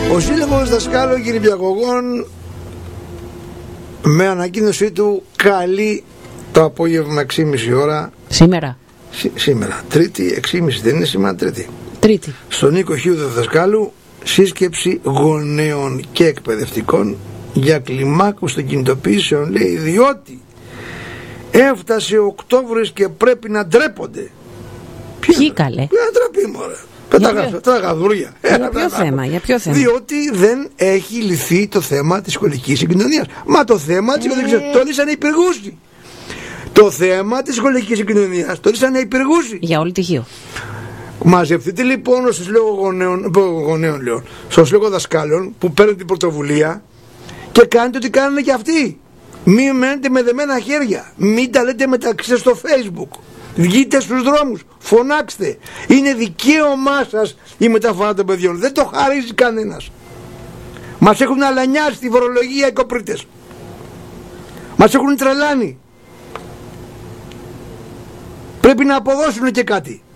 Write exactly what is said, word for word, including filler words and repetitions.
Ο Σύλλογος Δασκάλων Κυριακογών με ανακοίνωσή του καλεί το απόγευμα έξι και μισή ώρα. Σήμερα. Σή, σήμερα. Τρίτη, έξι και μισή, δεν είναι σήμερα Τρίτη. Τρίτη. Στον οίκο Χίου Δασκάλου, σύσκεψη γονέων και εκπαιδευτικών για κλιμάκωση των κινητοποιήσεων, λέει, διότι έφτασε ο Οκτώβρης και πρέπει να ντρέπονται. Ποιοι καλέ? Ποια να ντραπεί, μωρέ. Πέταγα, τραγαδούρια. Για ποιο θέμα, για ποιο θέμα? Διότι δεν έχει λυθεί το θέμα της σχολικής συγκοινωνίας. Μα το θέμα της σχολικής συγκοινωνίας το λύσανε οι υπηργούσοι. Το θέμα της σχολικής συγκοινωνίας το λύσανε οι υπηργούσοι. Για όλη τη Χίο. Μαζευτείτε λοιπόν στο Σύλλογο Γονέων, γονέων λέω, στο Σύλλογο Δασκάλων που παίρνουν την πρωτοβουλία και κάνετε ό,τι κάνουν και αυτοί. Μην μένετε με δεμένα χέρια. Μην τα λέτε μεταξύ σας στο Facebook. Βγείτε στους δρόμους, φωνάξτε. Είναι δικαίωμά σας η μεταφορά των παιδιών. Δεν το χαρίζει κανένας. Μας έχουν αλανιάσει τη φορολογία οι κοπρίτες. Μας έχουν τρελάνει. Πρέπει να αποδώσουν και κάτι.